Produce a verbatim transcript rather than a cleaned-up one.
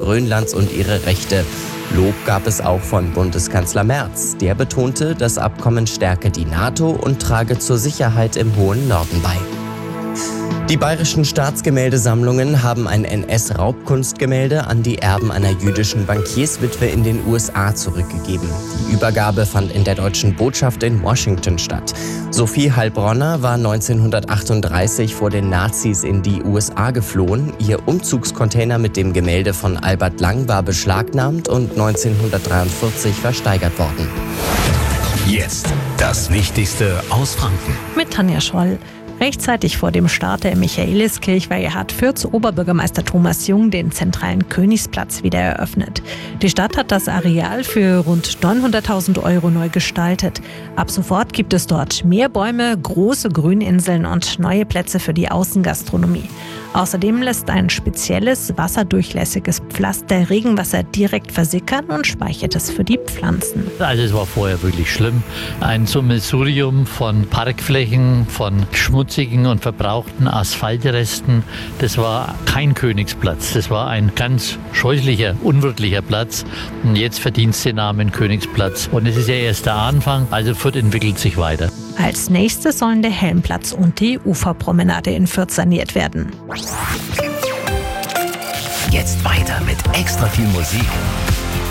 Grönlands und ihre Rechte. Lob gab es auch von Bundeskanzler Merz. Der betonte, das Abkommen stärke die NATO und trage zur Sicherheit im hohen Norden bei. Die bayerischen Staatsgemäldesammlungen haben ein N S-Raubkunstgemälde an die Erben einer jüdischen Bankierswitwe in den U S A zurückgegeben. Die Übergabe fand in der deutschen Botschaft in Washington statt. Sophie Heilbronner war neunzehnhundertachtunddreißig vor den Nazis in die U S A geflohen. Ihr Umzugscontainer mit dem Gemälde von Albert Lang war beschlagnahmt und neunzehnhundertdreiundvierzig versteigert worden. Jetzt das Wichtigste aus Franken. Mit Tanja Scholl. Rechtzeitig vor dem Start der Michaeliskirchweihe hat Fürths Oberbürgermeister Thomas Jung den zentralen Königsplatz wieder eröffnet. Die Stadt hat das Areal für rund neunhunderttausend Euro neu gestaltet. Ab sofort gibt es dort mehr Bäume, große Grüninseln und neue Plätze für die Außengastronomie. Außerdem lässt ein spezielles, wasserdurchlässiges Pflaster Regenwasser direkt versickern und speichert es für die Pflanzen. Also es war vorher wirklich schlimm. Ein Sammelsurium von Parkflächen, von schmutzigen und verbrauchten Asphaltresten. Das war kein Königsplatz. Das war ein ganz scheußlicher, unwirtlicher Platz. Und jetzt verdient es den Namen Königsplatz. Und es ist ja erst der Anfang, also Fürth entwickelt sich weiter. Als nächstes sollen der Helmplatz und die Uferpromenade in Fürth saniert werden. Jetzt weiter mit extra viel Musik.